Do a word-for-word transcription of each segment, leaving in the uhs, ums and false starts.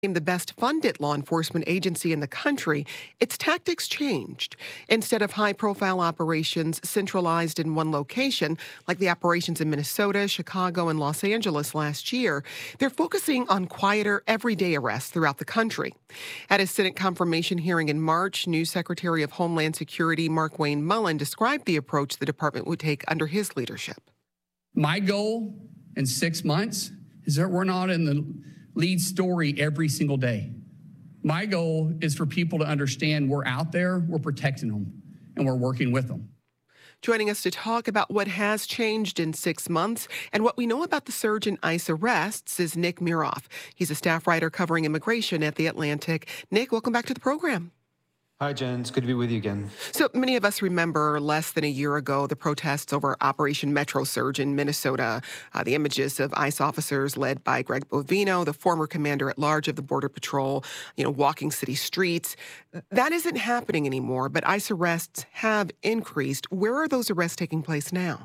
The best funded law enforcement agency in the country, its tactics changed. Instead of high profile operations centralized in one location, like the operations in Minnesota, Chicago, and Los Angeles last year, they're focusing on quieter, everyday arrests throughout the country. At a Senate confirmation hearing in March, new Secretary of Homeland Security Markwayne Mullin described the approach the department would take under his leadership. My goal in six months is that we're not in the lead story every single day. My goal is for people to understand we're out there, we're protecting them, and we're working with them. Joining us to talk about what has changed in six months and what we know about the surge in ICE arrests is Nick Miroff. He's a staff writer covering immigration at The Atlantic. Nick, welcome back to the program. Hi, Jen. It's good to be with you again. So many of us remember less than a year ago the protests over Operation Metro Surge in Minnesota, uh, the images of ICE officers led by Greg Bovino, the former commander-at-large of the Border Patrol, you know, walking city streets. That isn't happening anymore, but ICE arrests have increased. Where are those arrests taking place now?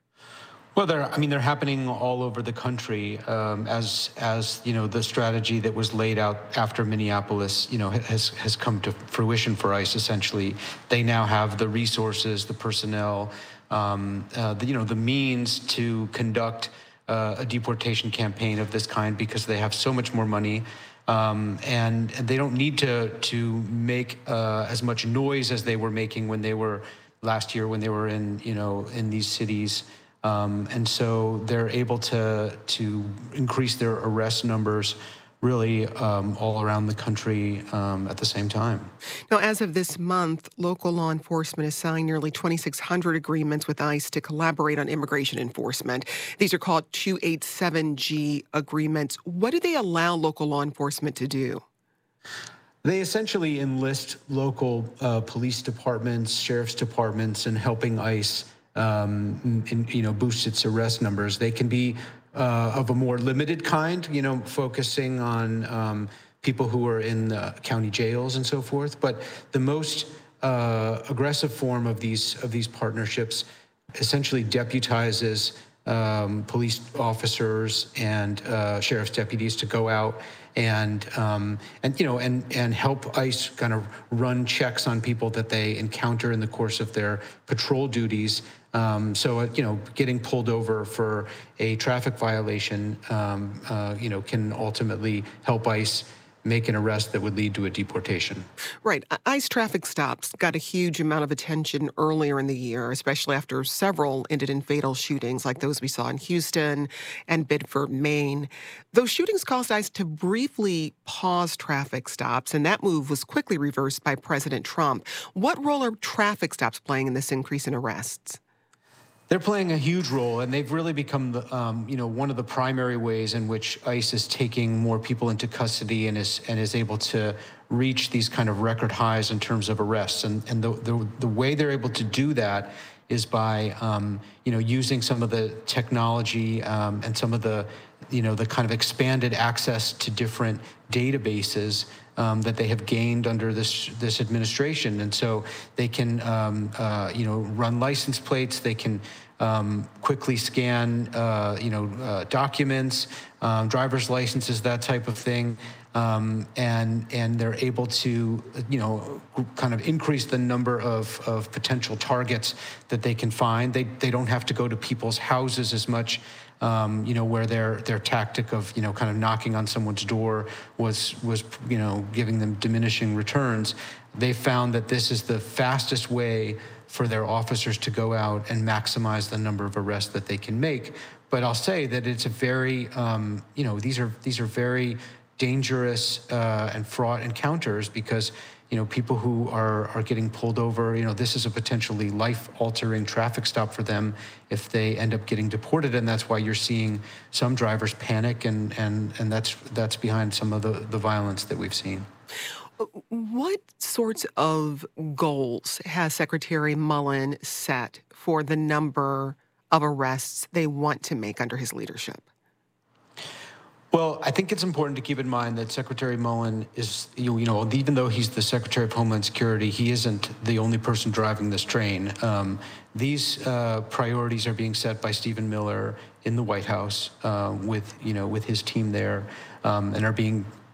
Well, they're, I mean, they're happening all over the country um, as, as, you know, the strategy that was laid out after Minneapolis, you know, has, has come to fruition for ICE, essentially. They now have the resources, the personnel, um, uh, the, you know, the means to conduct uh, a deportation campaign of this kind because they have so much more money. Um, and they don't need to, to make uh, as much noise as they were making when they were last year, when they were in, you know, in these cities. Um, and so they're able to to increase their arrest numbers really um, all around the country um, at the same time. Now, as of this month, local law enforcement has signed nearly twenty-six hundred agreements with ICE to collaborate on immigration enforcement. These are called two eighty-seven G agreements. What do they allow local law enforcement to do? They essentially enlist local uh, police departments, sheriff's departments, and helping ICE Um, in, you know, boost its arrest numbers. They can be uh, of a more limited kind, you know, focusing on um, people who are in the county jails and so forth. But the most uh, aggressive form of these of these partnerships essentially deputizes um, police officers and uh, sheriff's deputies to go out and um, and you know and and help ICE kind of run checks on people that they encounter in the course of their patrol duties. Um, so, uh, you know, getting pulled over for a traffic violation, um, uh, you know, can ultimately help ICE make an arrest that would lead to a deportation. Right. ICE traffic stops got a huge amount of attention earlier in the year, especially after several ended in fatal shootings like those we saw in Houston and Bedford, Maine. Those shootings caused ICE to briefly pause traffic stops, and that move was quickly reversed by President Trump. What role are traffic stops playing in this increase in arrests? They're playing a huge role, and they've really become the, um, you know, one of the primary ways in which ICE is taking more people into custody and is and is able to reach these kind of record highs in terms of arrests. And and the the, the way they're able to do that is by um, you know using some of the technology um, and some of the you know the kind of expanded access to different databases Um, that they have gained under this this administration, and so they can um, uh, you know run license plates. They can um, quickly scan uh, you know uh, documents, um, driver's licenses, that type of thing, um, and and they're able to you know kind of increase the number of of potential targets that they can find. They they don't have to go to people's houses as much. Um, you know, where their their tactic of you know kind of knocking on someone's door was was you know giving them diminishing returns. They found that this is the fastest way for their officers to go out and maximize the number of arrests that they can make. But I'll say that it's a very um, you know these are these are very dangerous uh, and fraught encounters because you know people who are are getting pulled over, you know this is a potentially life-altering traffic stop for them if they end up getting deported, and that's why you're seeing some drivers panic, and and and that's that's behind some of the the violence that we've seen. What sorts of goals has Secretary Mullin set for the number of arrests they want to make under his leadership? Well, I think it's important to keep in mind that Secretary Mullin is, you know, even though he's the Secretary of Homeland Security, he isn't the only person driving this train. Um, these uh, priorities are being set by Stephen Miller in the White House uh, with, you know, with his team there, um, and are being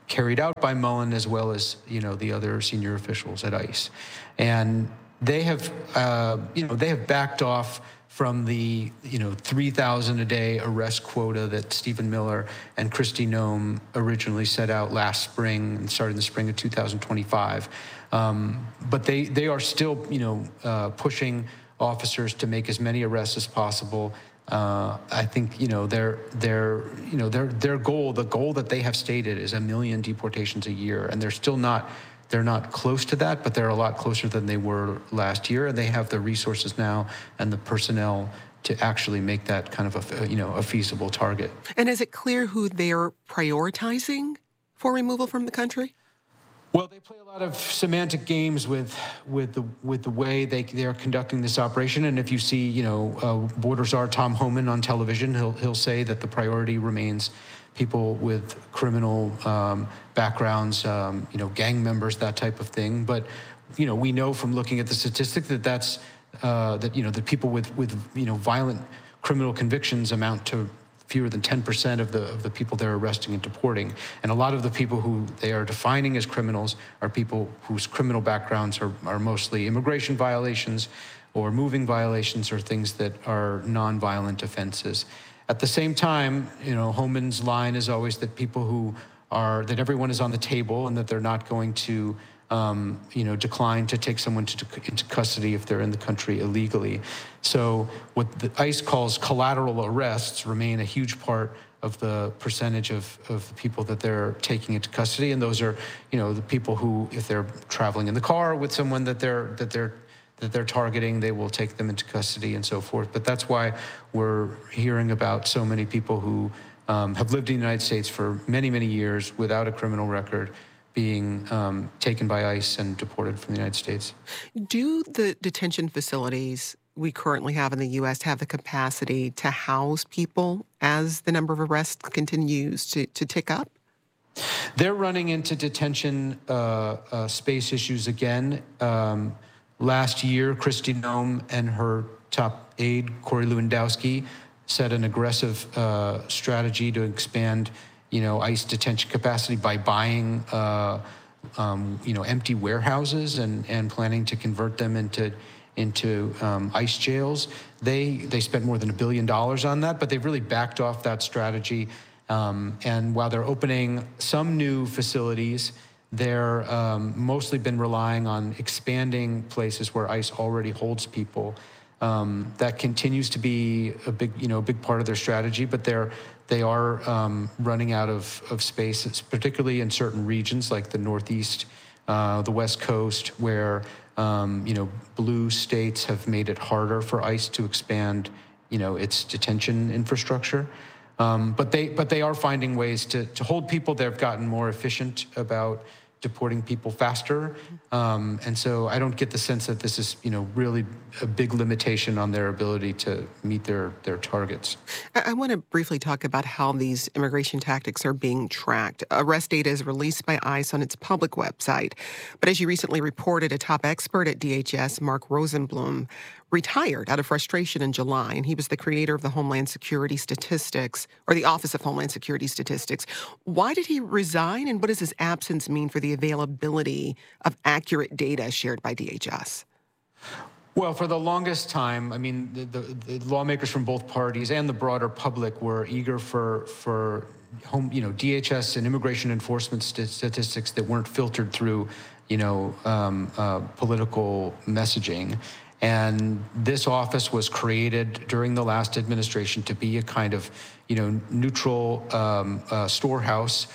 carried out by Mullen as well as, you know, the other senior officials at ICE. And they have, uh, you know, they have backed off from the, you know, three thousand a day arrest quota that Stephen Miller and Kristi Noem originally set out last spring and started in the spring of two thousand twenty-five. Um, but they, they are still, you know, uh, pushing officers to make as many arrests as possible. Uh, I think, you know, their, their, you know, their, their goal, the goal that they have stated is a million deportations a year, and they're still not, they're not close to that, but they're a lot closer than they were last year, and they have the resources now and the personnel to actually make that kind of a, you know, a feasible target. And is it clear who they're prioritizing for removal from the country? Well, they play a lot of semantic games with with the with the way they they are conducting this operation. And if you see, you know, uh, Border Czar Tom Homan on television, he'll he'll say that the priority remains people with criminal um, backgrounds, um, you know, gang members, that type of thing. But you know, we know from looking at the statistic that that's uh, that you know that people with with you know violent criminal convictions amount to fewer than ten percent of the of the people they're arresting and deporting. And a lot of the people who they are defining as criminals are people whose criminal backgrounds are, are mostly immigration violations or moving violations or things that are non-violent offenses. At the same time, you know, Homan's line is always that people who are, that everyone is on the table and that they're not going to Um, you know, decline to take someone to, into custody if they're in the country illegally. So what the ICE calls collateral arrests remain a huge part of the percentage of, of the people that they're taking into custody. And those are, you know, the people who, if they're traveling in the car with someone that they're, that they're, that they're targeting, they will take them into custody and so forth. But that's why we're hearing about so many people who um, have lived in the United States for many, many years without a criminal record, being um, taken by ICE and deported from the United States. Do the detention facilities we currently have in the U S have the capacity to house people as the number of arrests continues to, to tick up? They're running into detention uh, uh, space issues again. Um, last year, Kristi Noem and her top aide, Corey Lewandowski, set an aggressive uh, strategy to expand you know, ICE detention capacity by buying, uh, um, you know, empty warehouses and, and planning to convert them into into um, ICE jails. They they spent more than a billion dollars on that, but they've really backed off that strategy. Um, and while they're opening some new facilities, they're um, mostly been relying on expanding places where ICE already holds people. Um, that continues to be a big, you know, a big part of their strategy, but they're They are um, running out of, of space, it's particularly in certain regions like the Northeast, uh, the West Coast, where um, you know, blue states have made it harder for ICE to expand, you know, its detention infrastructure. Um, but they but they are finding ways to to hold people. They've gotten more efficient about deporting people faster, um, and so I don't get the sense that this is, you know, really a big limitation on their ability to meet their their targets. I, I want to briefly talk about how these immigration tactics are being tracked. Arrest data is released by ICE on its public website, but as you recently reported, a top expert at D H S, Mark Rosenblum, retired out of frustration in July, and he was the creator of the Homeland Security Statistics, or the Office of Homeland Security Statistics. Why did he resign, and what does his absence mean for the availability of accurate data shared by D H S? Well, for the longest time, I mean, the, the, the lawmakers from both parties and the broader public were eager for for home, you know, D H S and immigration enforcement st statistics that weren't filtered through, you know, um, uh, political messaging. And this office was created during the last administration to be a kind of, you know, neutral um, uh, storehouse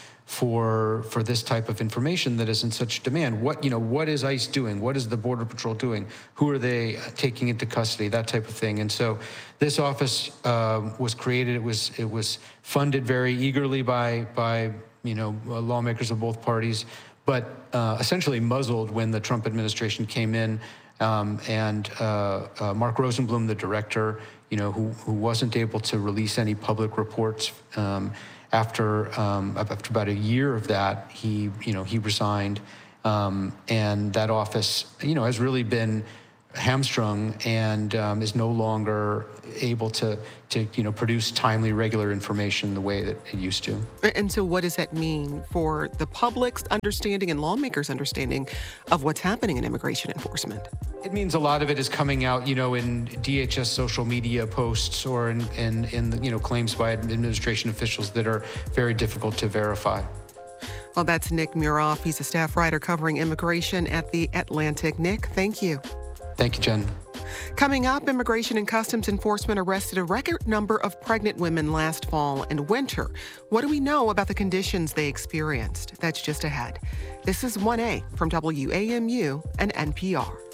for for this type of information that is in such demand. What, you know, what is ICE doing? What is the Border Patrol doing? Who are they taking into custody? That type of thing. And so this office uh, was created. It was it was funded very eagerly by by you know lawmakers of both parties, but uh, essentially muzzled when the Trump administration came in. Um, and uh, uh, Mark Rosenblum, the director, you know, who, who wasn't able to release any public reports um, after um, after about a year of that, he, you know, he resigned, um, and that office, you know, has really been hamstrung and um, is no longer able to, to, you know, produce timely, regular information the way that it used to. And so what does that mean for the public's understanding and lawmakers' understanding of what's happening in immigration enforcement? It means a lot of it is coming out, you know, in D H S social media posts or in, in, in the, you know, claims by administration officials that are very difficult to verify. Well, that's Nick Muroff. He's a staff writer covering immigration at The Atlantic. Nick, thank you. Thank you, Jen. Coming up, Immigration and Customs Enforcement arrested a record number of pregnant women last fall and winter. What do we know about the conditions they experienced? That's just ahead. This is one A from W A M U and N P R.